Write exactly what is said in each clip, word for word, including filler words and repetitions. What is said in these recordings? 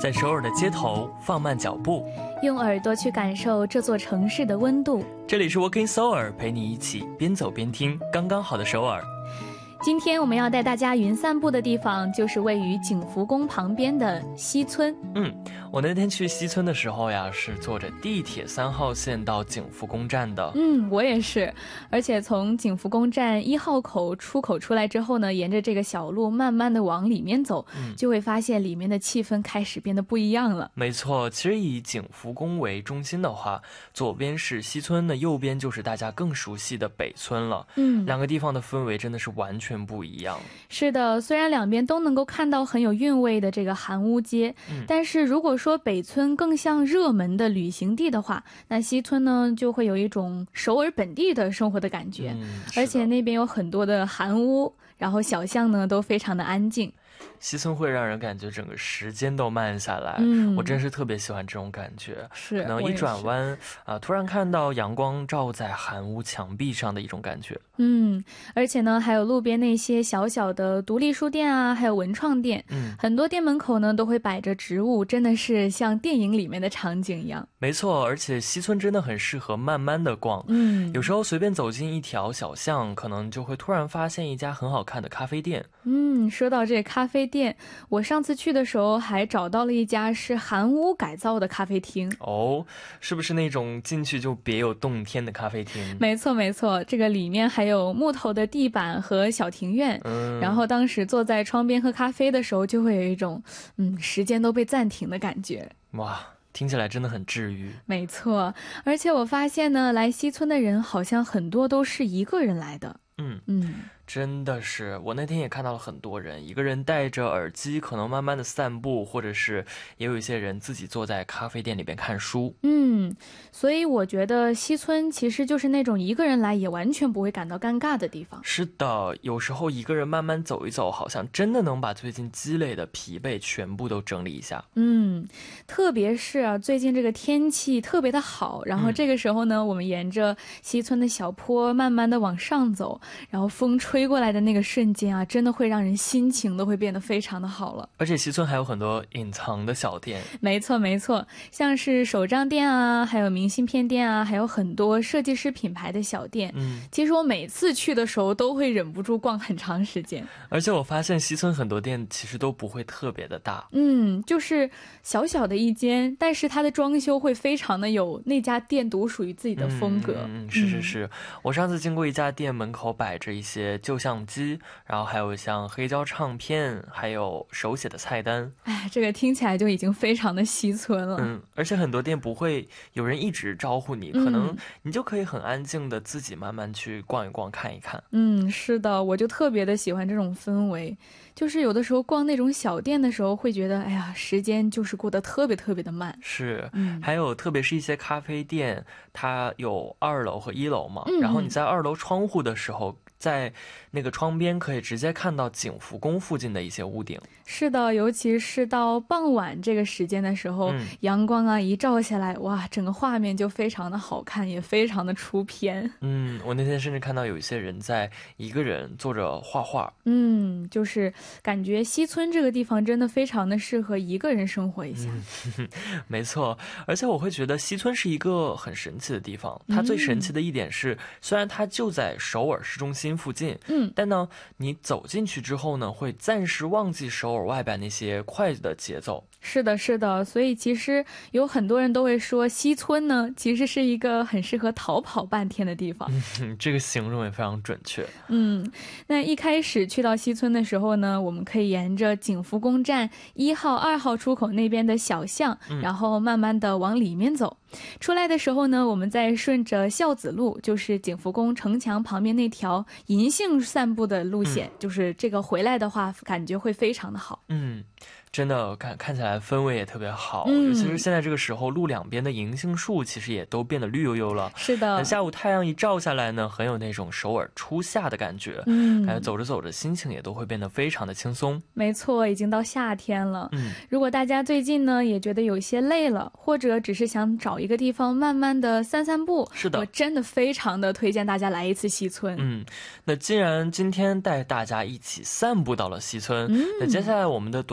在首尔的街头放慢脚步， 用耳朵去感受这座城市的温度。 这里是 Walking Seoul， 陪你一起边走边听刚刚好的首尔。 今天我们要带大家云散步的地方就是位于景福宫旁边的西村。 嗯，我那天去西村的时候呀，是坐着地铁三号线到景福宫站的。 嗯，我也是。而且从景福宫站一号口出口出来之后呢，沿着这个小路慢慢的往里面走，嗯、就会发现里面的气氛开始变得不一样了。 没错，其实以景福宫为中心的话，左边是西村的，右边就是大家更熟悉的北村了。嗯，两个地方的氛围真的是完全不一样。 是的，虽然两边都能够看到很有韵味的这个韩屋街、嗯、但是如果说北村更像热门的旅行地的话，那西村呢就会有一种首尔本地的生活的感觉、嗯、而且那边有很多的韩屋，然后小巷呢都非常的安静。 西村会让人感觉整个时间都慢下来、嗯、我真是特别喜欢这种感觉。 是， 可能一转弯啊，突然看到阳光照在韩屋墙壁上的一种感觉。 嗯，而且呢还有路边那些小小的独立书店啊，还有文创店，嗯，很多店门口呢都会摆着植物，真的是像电影里面的场景一样。 没错，而且西村真的很适合慢慢的逛。嗯，有时候随便走进一条小巷，可能就会突然发现一家很好看的咖啡店。 嗯，说到这咖啡店，我上次去的时候还找到了一家是韩屋改造的咖啡厅。 哦，是不是那种进去就别有洞天的咖啡厅？ 没错没错，这个里面还有木头的地板和小庭院、嗯、然后当时坐在窗边喝咖啡的时候，就会有一种嗯时间都被暂停的感觉。 哇，听起来真的很治愈。 没错，而且我发现呢，来西村的人好像很多都是一个人来的。 嗯嗯，真的是，我那天也看到了很多人，一个人戴着耳机，可能慢慢的散步，或者是也有一些人自己坐在咖啡店里边看书。 嗯，所以我觉得西村其实就是那种一个人来也完全不会感到尴尬的地方。 是的，有时候一个人慢慢走一走，好像真的能把最近积累的疲惫全部都整理一下。 嗯，特别是啊，最近这个天气特别的好，然后这个时候呢、嗯、我们沿着西村的小坡慢慢的往上走，然后风吹过来的那个瞬间啊，真的会让人心情都会变得非常的好了。 而且西村还有很多隐藏的小店。 没错没错，像是手账店啊，还有明信片店啊，还有很多设计师品牌的小店。嗯，其实我每次去的时候都会忍不住逛很长时间。 而且我发现西村很多店其实都不会特别的大。 嗯，就是小小的一间，但是它的装修会非常的有那家店独属于自己的风格。 嗯，是是是、嗯、我上次经过一家店，门口摆着一些旧相机，然后还有像黑胶唱片，还有手写的菜单。 哎，这个听起来就已经非常的西村了。 嗯，而且很多店不会有人一直招呼你、嗯、可能你就可以很安静的自己慢慢去逛一逛看一看。 嗯，是的，我就特别的喜欢这种氛围，就是有的时候逛那种小店的时候会觉得哎呀，时间就是过得特别特别的慢。 是、嗯、还有特别是一些咖啡店，它有二楼和一楼嘛、嗯、然后你在二楼窗户的时候，在那个窗边可以直接看到景福宫附近的一些屋顶。 是的，尤其是到傍晚这个时间的时候、嗯、阳光啊一照下来，哇，整个画面就非常的好看，也非常的出片。 嗯，我那天甚至看到有一些人在一个人坐着画画。 嗯，就是感觉西村这个地方真的非常的适合一个人生活一下。 嗯、没错，而且我会觉得西村是一个很神奇的地方。它最神奇的一点是、嗯、虽然它就在首尔市中心附近，嗯，但呢你走进去之后呢，会暂时忘记首尔外边那些快的节奏。 是的是的，所以其实有很多人都会说西村呢其实是一个很适合逃跑半天的地方。 嗯，这个形容也非常准确。 嗯，那一开始去到西村的时候呢，我们可以沿着景福宫站一号二号出口那边的小巷、嗯、然后慢慢的往里面走。出来的时候呢，我们再顺着孝子路，就是景福宫城墙旁边那条银杏散步的路线、嗯、就是这个回来的话感觉会非常的好。 嗯，真的看看起来氛围也特别好、嗯、尤其是现在这个时候，路两边的银杏树其实也都变得绿油油了。 是的， 那下午太阳一照下来呢，很有那种首尔初夏的感觉。嗯，感觉走着走着心情也都会变得非常的轻松。 没错，已经到夏天了。嗯，如果大家最近呢也觉得有些累了，或者只是想找一个地方慢慢的散散步， 是的， 我真的非常的推荐大家来一次西村。 嗯，那既然今天带大家一起散步到了西村、嗯、那接下来我们的短信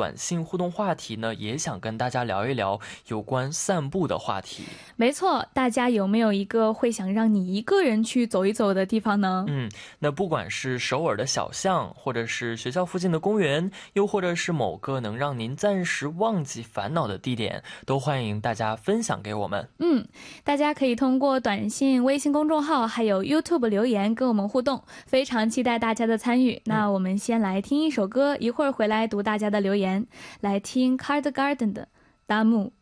互动话题呢，也想跟大家聊一聊有关散步的话题。 没错，大家有没有一个会想让你一个人去走一走的地方呢？ 嗯，那不管是首尔的小巷，或者是学校附近的公园，又或者是某个能让您暂时忘记烦恼的地点，都欢迎大家分享给我们。 嗯，大家可以通过短信、微信公众号还有 YouTube 留言跟我们互动，非常期待大家的参与。那我们先来听一首歌，一会儿回来读大家的留言。来听 Card Garden 的大木。